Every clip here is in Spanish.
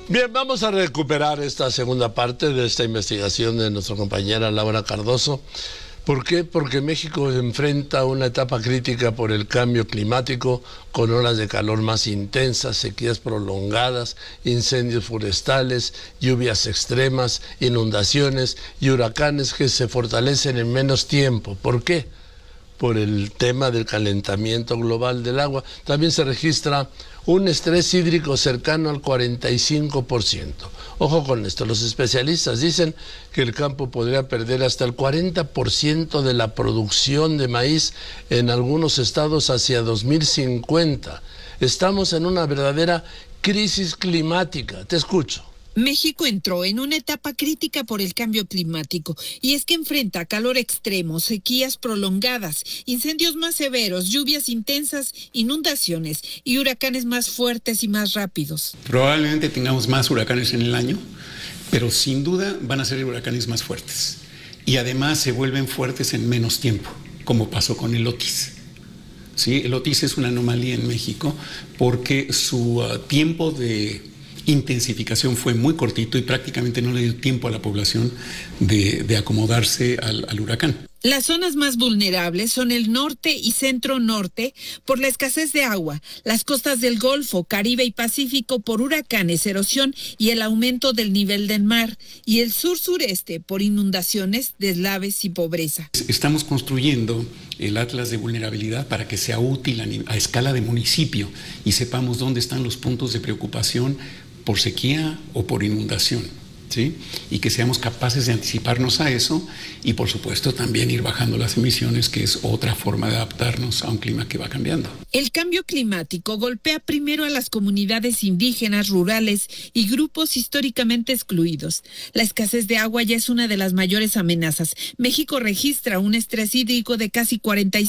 Bien, vamos a recuperar esta segunda parte de esta investigación de nuestra compañera Laura Cardoso. ¿Por qué? Porque México enfrenta una etapa crítica por el cambio climático, con olas de calor más intensas, sequías prolongadas, incendios forestales, lluvias extremas, inundaciones y huracanes que se fortalecen en menos tiempo. ¿Por qué? Por el tema del calentamiento global del agua. También se registra un estrés hídrico cercano al 45%. Ojo con esto, los especialistas dicen que el campo podría perder hasta el 40% de la producción de maíz en algunos estados hacia 2050. Estamos en una verdadera crisis climática. Te escucho. México entró en una etapa crítica por el cambio climático, y es que enfrenta calor extremo, sequías prolongadas, incendios más severos, lluvias intensas, inundaciones y huracanes más fuertes y más rápidos. Probablemente tengamos más huracanes en el año, pero sin duda van a ser huracanes más fuertes. Y además se vuelven fuertes en menos tiempo, como pasó con el Otis. ¿Sí? El Otis es una anomalía en México porque su tiempo de intensificación fue muy cortito y prácticamente no le dio tiempo a la población de acomodarse al huracán. Las zonas más vulnerables son el norte y centro-norte por la escasez de agua, las costas del Golfo, Caribe y Pacífico por huracanes, erosión y el aumento del nivel del mar, y el sur-sureste por inundaciones, deslaves y pobreza. Estamos construyendo el Atlas de Vulnerabilidad para que sea útil a escala de municipio y sepamos dónde están los puntos de preocupación por sequía o por inundación, ¿sí? Y que seamos capaces de anticiparnos a eso y, por supuesto, también ir bajando las emisiones, que es otra forma de adaptarnos a un clima que va cambiando. El cambio climático golpea primero a las comunidades indígenas, rurales y grupos históricamente excluidos. La escasez de agua ya es una de las mayores amenazas. México registra un estrés hídrico de casi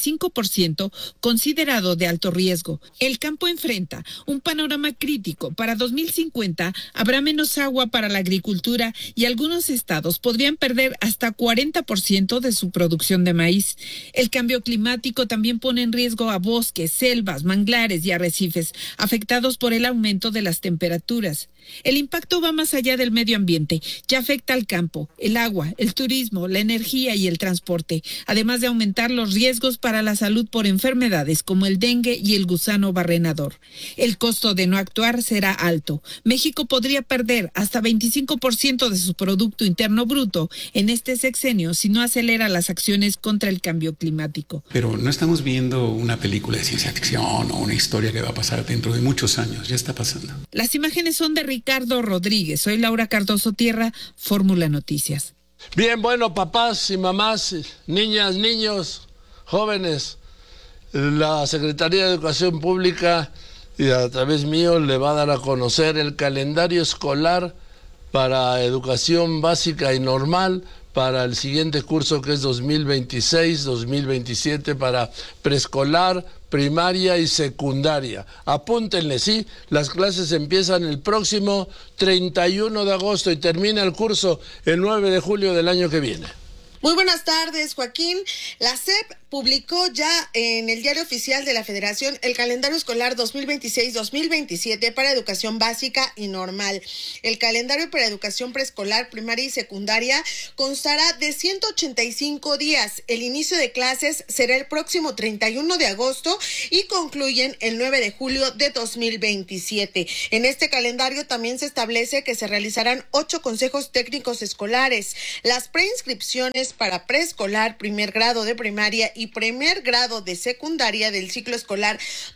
45%, considerado de alto riesgo. El campo enfrenta un panorama crítico. Para 2050 habrá menos agua para la agricultura y algunos estados podrían perder hasta 40% de su producción de maíz. El cambio climático también pone en riesgo a bosques, selvas, manglares y arrecifes, afectados por el aumento de las temperaturas. El impacto va más allá del medio ambiente, ya afecta al campo, el agua, el turismo, la energía y el transporte, además de aumentar los riesgos para la salud por enfermedades como el dengue y el gusano barrenador. El costo de no actuar será alto. México podría perder hasta 25% de su Producto Interno Bruto en este sexenio si no acelera las acciones contra el cambio climático. Pero no estamos viendo una película de ciencia ficción o una historia que va a pasar dentro de muchos años, ya está pasando. Las imágenes son de Ricardo Rodríguez. Soy Laura Cardoso Tierra, Fórmula Noticias. Bien, bueno, papás y mamás, niñas, niños, jóvenes, la Secretaría de Educación Pública y a través mío le va a dar a conocer el calendario escolar para educación básica y normal para el siguiente curso, que es 2026-2027, para preescolar, primaria y secundaria. Apúntenle, sí, las clases empiezan el próximo 31 de agosto y termina el curso el 9 de julio del año que viene. Muy buenas tardes, Joaquín. La SEP publicó ya en el Diario Oficial de la Federación el calendario escolar 2026-2027 para educación básica y normal. El calendario para educación preescolar, primaria y secundaria constará de 185 días. El inicio de clases será el próximo 31 de agosto y concluyen el 9 de julio de 2027. En este calendario también se establece que se realizarán 8 consejos técnicos escolares. Las preinscripciones para preescolar, primer grado de primaria y primer grado de secundaria del ciclo escolar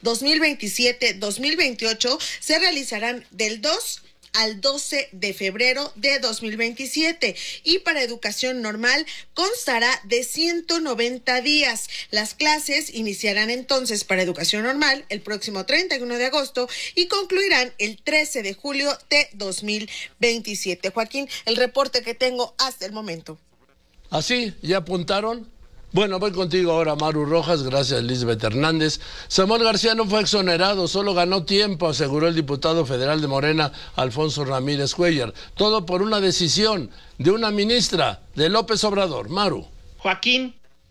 2027-2028 se realizarán del 2 al 12 de febrero de 2027 y para educación normal constará de 190 días. Las clases iniciarán entonces para educación normal el próximo 31 de agosto y concluirán el 13 de julio de 2027. Joaquín, el reporte que tengo hasta el momento. ¿Así? ¿Ya apuntaron? Bueno, voy contigo ahora, Maru Rojas. Gracias, Lisbeth Hernández. Samuel García no fue exonerado, solo ganó tiempo, aseguró el diputado federal de Morena, Alfonso Ramírez Cuellar. Todo por una decisión de una ministra de López Obrador. Maru. Joaquín,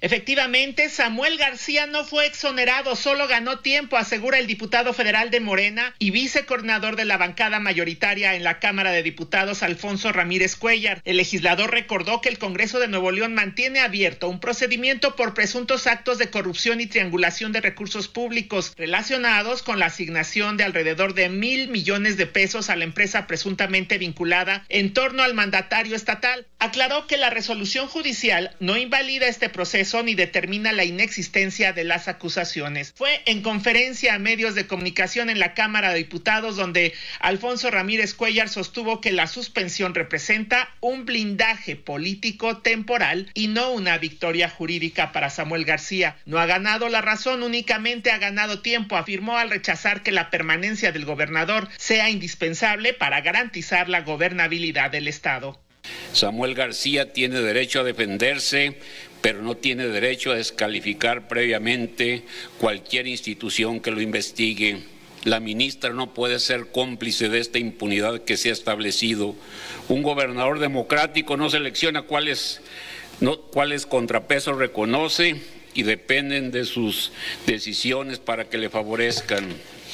Efectivamente, Samuel García no fue exonerado, solo ganó tiempo, asegura el diputado federal de Morena y vicecoordinador de la bancada mayoritaria en la Cámara de Diputados, Alfonso Ramírez Cuéllar. El legislador recordó que el Congreso de Nuevo León mantiene abierto un procedimiento por presuntos actos de corrupción y triangulación de recursos públicos relacionados con la asignación de alrededor de 1,000 millones de pesos a la empresa presuntamente vinculada en torno al mandatario estatal. Aclaró que la resolución judicial no invalida este proceso ni determina la inexistencia de las acusaciones. Fue en conferencia a medios de comunicación en la Cámara de Diputados donde Alfonso Ramírez Cuéllar sostuvo que la suspensión representa un blindaje político temporal y no una victoria jurídica para Samuel García. No ha ganado la razón, únicamente ha ganado tiempo, afirmó al rechazar que la permanencia del gobernador sea indispensable para garantizar la gobernabilidad del Estado. Samuel García tiene derecho a defenderse, pero no tiene derecho a descalificar previamente cualquier institución que lo investigue. La ministra no puede ser cómplice de esta impunidad que se ha establecido. Un gobernador democrático no selecciona cuáles contrapesos reconoce y dependen de sus decisiones para que le favorezcan.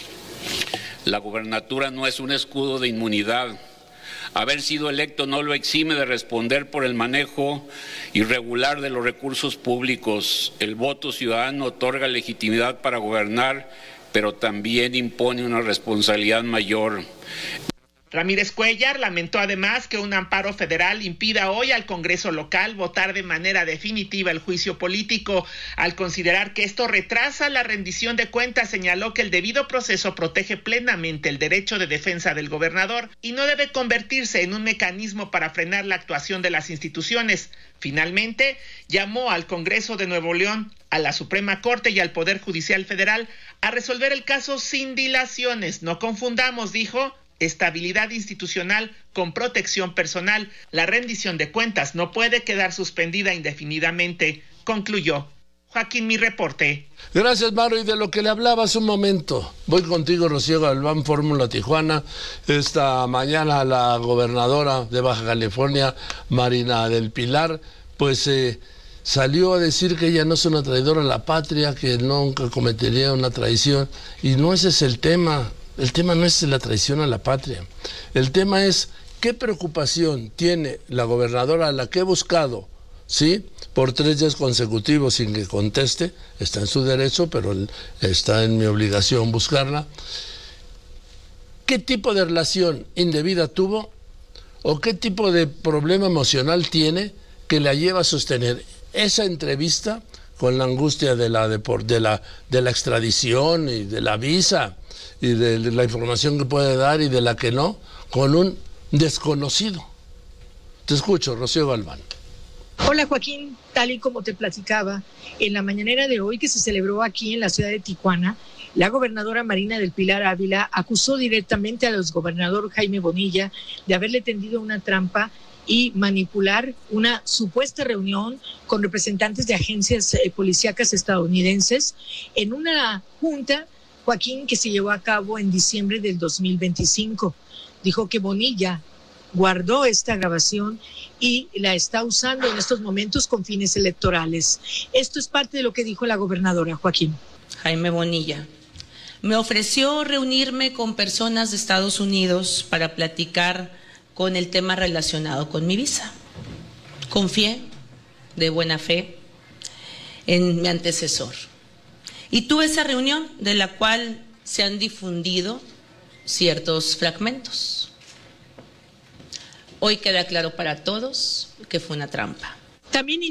La gobernatura no es un escudo de inmunidad. Haber sido electo no lo exime de responder por el manejo irregular de los recursos públicos. El voto ciudadano otorga legitimidad para gobernar, pero también impone una responsabilidad mayor. Ramírez Cuéllar lamentó además que un amparo federal impida hoy al Congreso local votar de manera definitiva el juicio político. Al considerar que esto retrasa la rendición de cuentas, señaló que el debido proceso protege plenamente el derecho de defensa del gobernador y no debe convertirse en un mecanismo para frenar la actuación de las instituciones. Finalmente, llamó al Congreso de Nuevo León, a la Suprema Corte y al Poder Judicial Federal a resolver el caso sin dilaciones. No confundamos, dijo, estabilidad institucional con protección personal. La rendición de cuentas no puede quedar suspendida indefinidamente, concluyó. Joaquín, mi reporte. Gracias, Maro. Y de lo que le hablaba hace un momento, voy contigo, Rocío Galván, Fórmula Tijuana. Esta mañana la gobernadora de Baja California, Marina del Pilar, pues salió a decir que ella no es una traidora a la patria, que nunca cometería una traición. Y no ese es el tema. El tema no es la traición a la patria. El tema es qué preocupación tiene la gobernadora, a la que he buscado, ¿sí?, por 3 días consecutivos sin que conteste. Está en su derecho, pero está en mi obligación buscarla. ¿Qué tipo de relación indebida tuvo o qué tipo de problema emocional tiene que la lleva a sostener esa entrevista con la angustia de la extradición y de la visa y de la información que puede dar y de la que no, con un desconocido? Te escucho, Rocío Galván. Hola, Joaquín, tal y como te platicaba, en la mañanera de hoy que se celebró aquí en la ciudad de Tijuana, la gobernadora Marina del Pilar Ávila acusó directamente al exgobernador Jaime Bonilla de haberle tendido una trampa y manipular una supuesta reunión con representantes de agencias policíacas estadounidenses en una junta, Joaquín, que se llevó a cabo en diciembre del 2025. Dijo que Bonilla guardó esta grabación y la está usando en estos momentos con fines electorales. Esto es parte de lo que dijo la gobernadora, Joaquín. Jaime Bonilla me ofreció reunirme con personas de Estados Unidos para platicar con el tema relacionado con mi visa. Confié de buena fe en mi antecesor. Y tuve esa reunión de la cual se han difundido ciertos fragmentos. Hoy queda claro para todos que fue una trampa. También